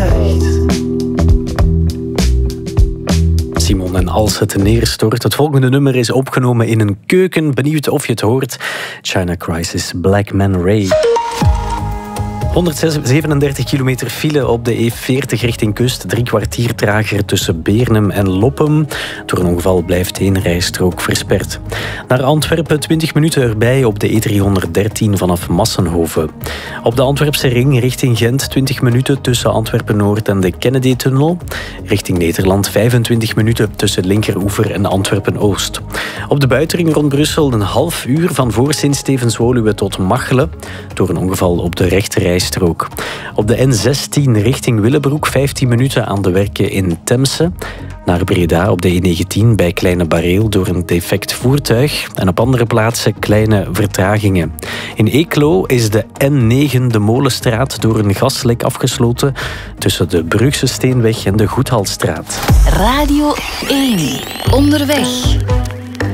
overtuigd. Simon en Als het neerstort. Het volgende nummer is opgenomen in een keuken. Benieuwd of je het hoort. China Crisis, Black Man Ray. 137 kilometer file op de E40 richting kust. 3 kwartier trager tussen Beernem en Loppem. Door een ongeval blijft 1 rijstrook versperd. Naar Antwerpen 20 minuten erbij op de E313 vanaf Massenhoven. Op de Antwerpse ring richting Gent 20 minuten tussen Antwerpen-Noord en de Kennedy-tunnel. Richting Nederland 25 minuten tussen Linkeroever en Antwerpen-Oost. Op de buitenring rond Brussel een half uur van voor Sint-Stevens-Woluwe tot Machelen. Door een ongeval op de rechterrijstrook. Op de N16 richting Willebroek 15 minuten aan de werken in Temse. Naar Breda op de E19 bij Kleine Bareel door een defect voertuig. En op andere plaatsen kleine vertragingen. In Eeklo is de N9 de Molenstraat door een gaslek afgesloten tussen de Brugse Steenweg en de Goedhalstraat. Radio 1. Onderweg.